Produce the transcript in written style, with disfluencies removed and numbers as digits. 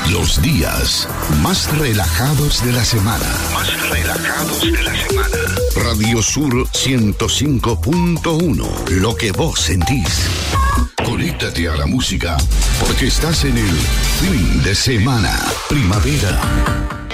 Los días más relajados de la semana. Más relajados de la semana. Radio Sur 105.1. Lo que vos sentís. Conéctate a la música porque estás en el fin de semana. Primavera.